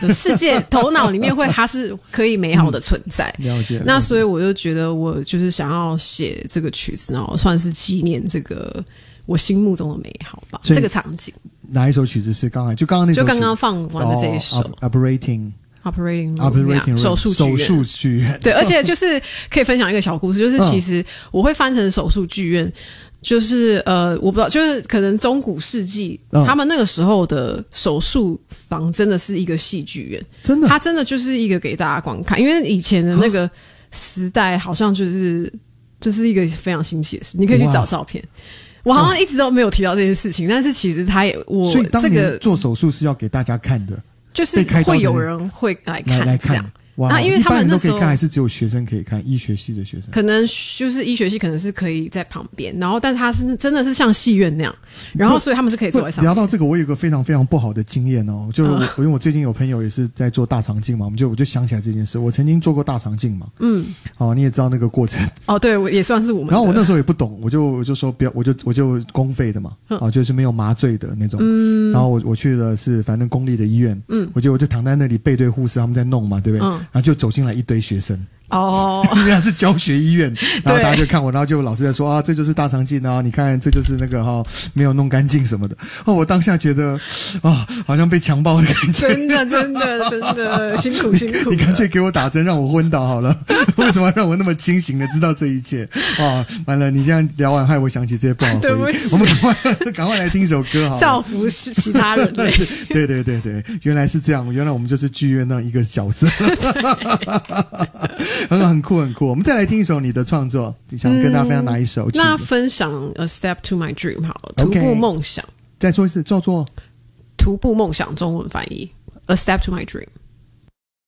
的世界头脑里面它是可以美好的存在。 了解。 那所以我就觉得我就是想要写这个曲子，然后算是纪念这个我心目中的美好吧，这个场景。 哪一首曲子是刚才就刚刚那首曲子？ 就刚刚放完的这一首 Operating Room 手术剧院。 对，而且就是可以分享一个小故事，就是其实我会翻成手术剧院，就是我不知道，就是可能中古世纪他们那个时候的手术房真的是一个戏剧院， 真的， 它真的就是一个给大家观看，因为以前的那个时代好像就是一个非常新奇的事，你可以去找照片。我好像一直都没有提到这件事情，但是其实所以当年做手术是要给大家看的， 就是会有人会来看这样。 哇， 因为他们那时候一般人都可以看，还是只有学生可以看？医学系的学生可能就是医学系，可能是可以在旁边，然后但他是真的是像戏院那样，然后所以他们是可以坐在上面。 聊到这个，我有一个非常非常不好的经验哦，因为我最近有朋友也是在做大肠镜嘛，我就想起来这件事，我曾经做过大肠镜嘛，你也知道那个过程。对， 我也算是我们的。 然后我那时候也不懂，我就说不要，我就公费的嘛，就是没有麻醉的那种，然后我去了是反正公立的医院，我就躺在那里背对护士他们在弄嘛，对不对？然后就走进来一堆学生。因为它是教学医院，然后大家就看我，然后就老师在说这就是大肠镜啊，你看这就是那个没有弄干净什么的。我当下觉得好像被强暴的感觉。真的辛苦。 你干脆给我打针让我昏倒好了，为什么让我那么清醒的知道这一切？完了，你这样聊完害我想起这些不好的回忆。我们赶快来听一首歌好了， 造福其他人类。 对，原来是这样，原来我们就是剧院那一个角色。很酷。我们再来听一首你的创作，你想跟大家分享哪一首？ 那分享 A Step to My Dream 好了，徒步梦想。 再说一次，叫做徒步梦想，中文翻译 A Step to My Dream。